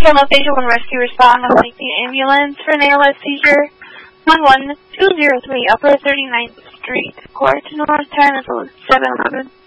Again, location when rescue respond on the ambulance for an ALS seizure. 11203 Upper 39th Street, Court, North Town, 711.